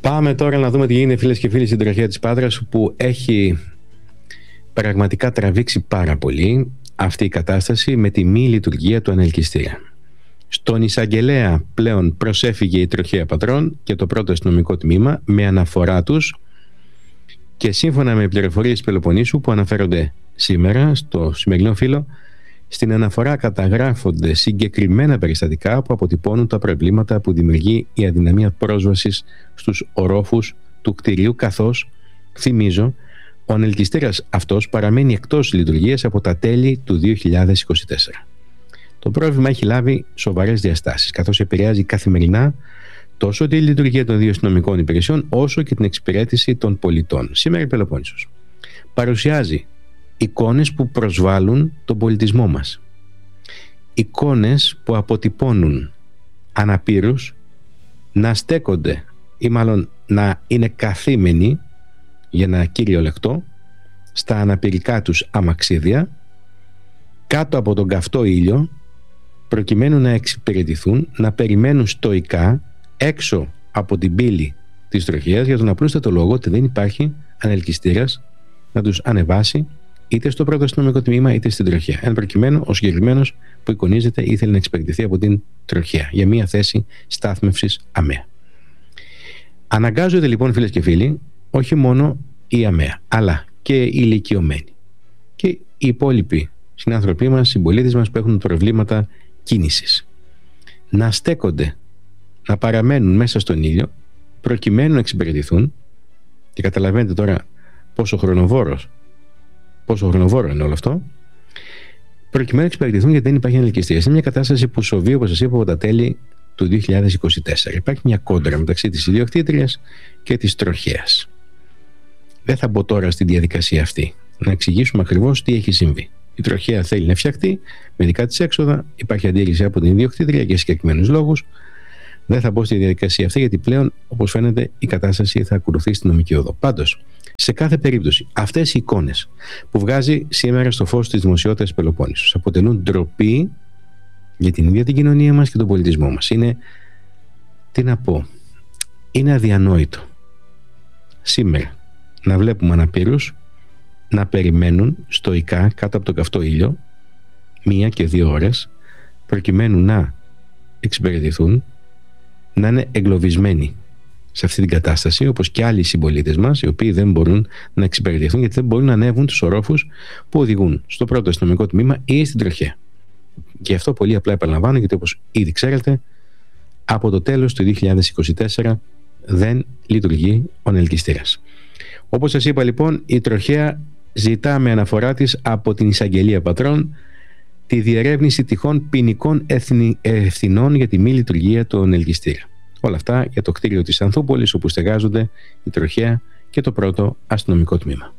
Πάμε τώρα να δούμε τι γίνεται, φίλες και φίλοι, στην τροχέα της Πάτρας, που έχει πραγματικά τραβήξει πάρα πολύ αυτή η κατάσταση με τη μη λειτουργία του ανελκυστήρα. Στον εισαγγελέα πλέον προσέφυγε η τροχέα Πατρών και το πρώτο αστυνομικό τμήμα με αναφορά τους, και σύμφωνα με πληροφορίες Πελοποννήσου που αναφέρονται σήμερα στο σημερινό φύλλο, στην αναφορά καταγράφονται συγκεκριμένα περιστατικά που αποτυπώνουν τα προβλήματα που δημιουργεί η αδυναμία πρόσβασης στους ορόφους του κτηρίου, καθώς, θυμίζω, ο ανελκυστήρας αυτός παραμένει εκτός λειτουργίας από τα τέλη του 2024. Το πρόβλημα έχει λάβει σοβαρές διαστάσεις, καθώς επηρεάζει καθημερινά τόσο τη λειτουργία των δύο αστυνομικών υπηρεσιών, όσο και την εξυπηρέτηση των πολιτών. Σήμερα η Πελοπόννησος παρουσιάζει εικόνες που προσβάλλουν τον πολιτισμό μας. Εικόνες που αποτυπώνουν αναπήρους να στέκονται, ή μάλλον να είναι καθήμενοι, για να κυριολεκτώ, στα αναπηρικά τους αμαξίδια, κάτω από τον καυτό ήλιο, προκειμένου να εξυπηρετηθούν, να περιμένουν στοικά έξω από την πύλη της τροχέας, για τον απλούστατο λόγο ότι δεν υπάρχει ανελκυστήρας να τους ανεβάσει είτε στο πρώτο αστυνομικό τμήμα είτε στην τροχέα. Εν προκειμένου, ο συγκεκριμένος που εικονίζεται ήθελε να εξυπηρετηθεί από την τροχέα για μια θέση στάθμευσης ΑΜΕΑ. Αναγκάζονται λοιπόν, φίλες και φίλοι, όχι μόνο η ΑΜΕΑ, αλλά και οι ηλικιωμένοι και οι υπόλοιποι συνάνθρωποι μας, συμπολίτες μας που έχουν προβλήματα κίνησης, να στέκονται, να παραμένουν μέσα στον ήλιο προκειμένου να εξυπηρετηθούν. Και καταλαβαίνετε τώρα πόσο χρονοβόρο είναι όλο αυτό, προκειμένου να εξυπηρετηθούν, γιατί δεν υπάρχει ανελκυστήρια. Είναι μια κατάσταση που σοβεί, όπως σας είπα, από τα τέλη του 2024. Υπάρχει μια κόντρα μεταξύ της ιδιοκτήτριας και της τροχέας. Δεν θα μπω τώρα στη διαδικασία αυτή, να εξηγήσουμε ακριβώς τι έχει συμβεί. Η τροχέα θέλει να φτιαχτεί με δικά της έξοδα, υπάρχει αντίρρηση από την ιδιοκτήτρια για συγκεκριμένους λόγους. Δεν θα μπω στη διαδικασία αυτή, γιατί πλέον, όπως φαίνεται, η κατάσταση θα ακολουθεί στην νομική οδό. Πάντως, σε κάθε περίπτωση, αυτές οι εικόνες που βγάζει σήμερα στο φως της δημοσιότητας Πελοπόννησος αποτελούν ντροπή για την ίδια την κοινωνία μας και τον πολιτισμό μας. Είναι, τι να πω, είναι αδιανόητο σήμερα να βλέπουμε αναπήρους να περιμένουν στοικά κάτω από τον καυτό ήλιο 1 και 2 ώρες προκειμένου να εξυπηρετηθούν, να είναι εγκλωβισμένοι σε αυτή την κατάσταση, όπως και άλλοι συμπολίτες μας, οι οποίοι δεν μπορούν να εξυπηρετηθούν γιατί δεν μπορούν να ανέβουν τους ορόφους που οδηγούν στο πρώτο αστυνομικό τμήμα ή στην τροχέα. Και αυτό πολύ απλά επαναλαμβάνω, γιατί όπως ήδη ξέρετε, από το τέλος του 2024 δεν λειτουργεί ο ανελκυστήρας. Όπως σας είπα λοιπόν, η τροχέα ζητά με αναφορά της από την εισαγγελία Πατρών τη διερεύνηση τυχόν ποινικών ευθυνών για τη μη λειτουργία του ανελκυστήρα. Όλα αυτά για το κτίριο της Ανθούπολης, όπου στεγάζονται η τροχέα και το πρώτο αστυνομικό τμήμα.